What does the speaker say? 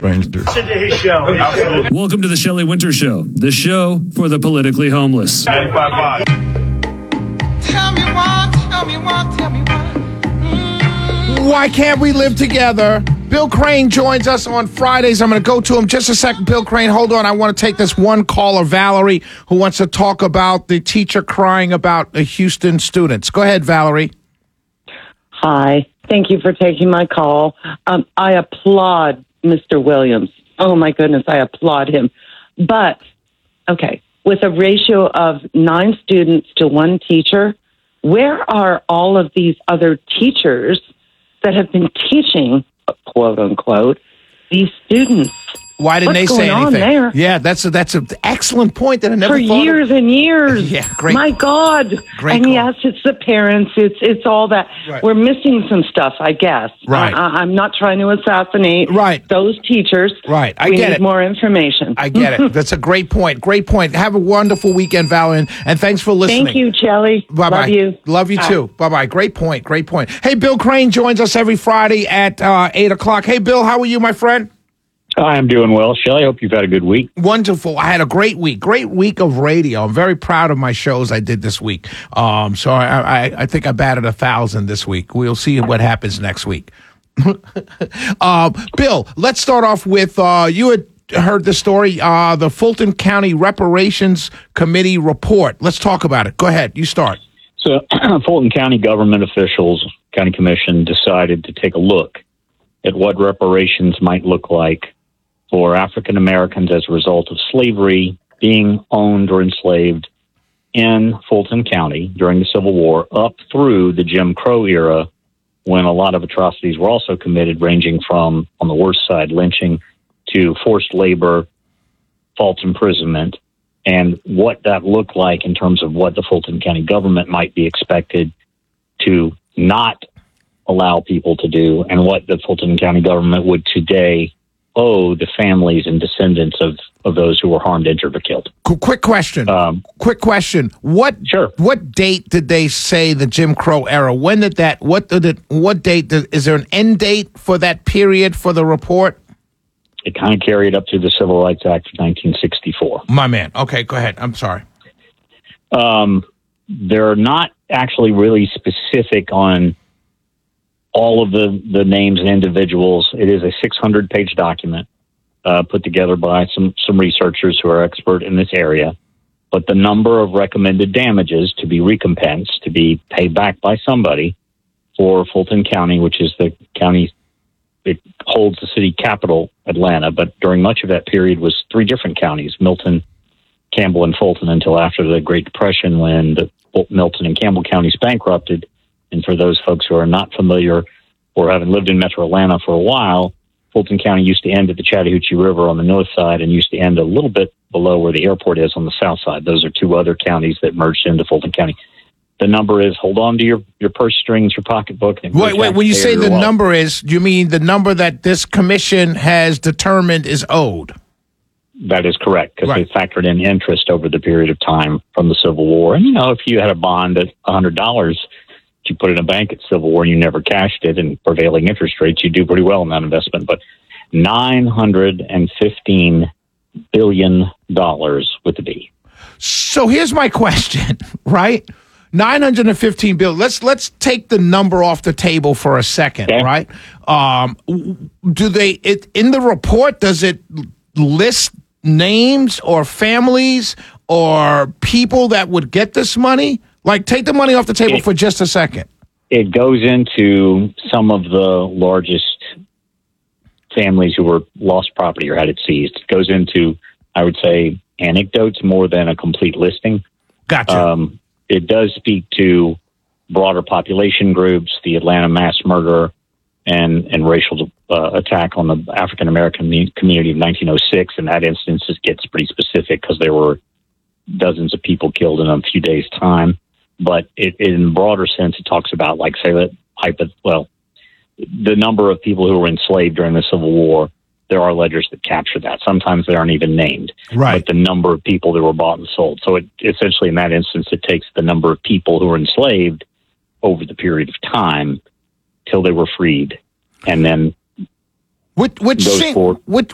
strangers. Today's show. Welcome to the Shelley Winter Show, the show for the politically homeless. Tell me why, tell me why, tell me why. Why can't we live together? Bill Crane joins us on Fridays. I'm going to go to him just a second. Bill Crane, hold on. I want to take this one caller, Valerie, who wants to talk about the teacher crying about the Houston students. Go ahead, Valerie. Hi. Thank you for taking my call. I applaud Mr. Williams. Oh, my goodness, I applaud him. But, okay, with a ratio of 9 students to 1 teacher, where are all of these other teachers that have been teaching, quote unquote, these students? Why didn't What's they say going on anything? there? Yeah, that's an excellent point that I never For thought years of. and years. Yeah, great. My God. Great and call. yes, it's the parents. It's all that. Right. We're missing some stuff, I guess. Right. I'm not trying to assassinate those teachers. Right. I we get need it. more information. I get it. That's a great point. Great point. Have a wonderful weekend, Valerie, and thanks for listening. Thank you, Chelly. Bye-bye. Love you. Love you Bye. too. Bye-bye. Great point. Great point. Hey, Bill Crane joins us every Friday at 8 o'clock. Hey, Bill, how are you, my friend? I'm doing well. Shelley, I hope you've had a good week. Wonderful. I had a great week of radio. I'm very proud of my shows I did this week. So I think I batted 1,000 this week. We'll see what happens next week. Bill, let's start off with you had heard the story, the Fulton County Reparations Committee report. Let's talk about it. Go ahead. You start. So Fulton County government officials, county commission, decided to take a look at what reparations might look like for African Americans as a result of slavery, being owned or enslaved in Fulton County during the Civil War up through the Jim Crow era, when a lot of atrocities were also committed, ranging from, on the worst side, lynching, to forced labor, false imprisonment, and what that looked like in terms of what the Fulton County government might be expected to not allow people to do, and what the Fulton County government would today owe the families and descendants of those who were harmed, injured, or killed. Quick question. What date did they say the Jim Crow era? When did that? What date? Is there an end date for that period for the report? It kind of carried up to the Civil Rights Act of 1964. My man. Okay, go ahead. I'm sorry. They're not actually really specific on all of the names and individuals. It is a 600-page document put together by some researchers who are expert in this area. But the number of recommended damages to be recompensed, to be paid back by somebody for Fulton County, which is the county that holds the city capital, Atlanta, but during much of that period was 3 different counties, Milton, Campbell, and Fulton, until after the Great Depression, when the Milton and Campbell counties bankrupted. And for those folks who are not familiar or haven't lived in Metro Atlanta for a while, Fulton County used to end at the Chattahoochee River on the north side and used to end a little bit below where the airport is on the south side. Those are 2 other counties that merged into Fulton County. The number is, hold on to your purse strings, your pocketbook. And Wait, when you say the number is, do you mean the number that this commission has determined is owed? That is correct, because they factored in interest over the period of time from the Civil War. And, if you had a bond at $100, you put it in a bank at Civil War and you never cashed it, and prevailing interest rates, you do pretty well in that investment. But $915 billion with a B. So here's my question, right? 915 billion. Let's take the number off the table for a second, right? Do they in the report, does it list names or families or people that would get this money? Like, take the money off the table for just a second. It goes into some of the largest families who were lost property or had it seized. It goes into, I would say, anecdotes more than a complete listing. Gotcha. It does speak to broader population groups, the Atlanta mass murder and racial attack on the African American community of 1906. In that instance, it gets pretty specific because there were dozens of people killed in a few days' time. But in broader sense, it talks about, like, say, the number of people who were enslaved during the Civil War. There are ledgers that capture that. Sometimes they aren't even named. Right. But the number of people that were bought and sold. So it essentially, in that instance, it takes the number of people who were enslaved over the period of time till they were freed. And then which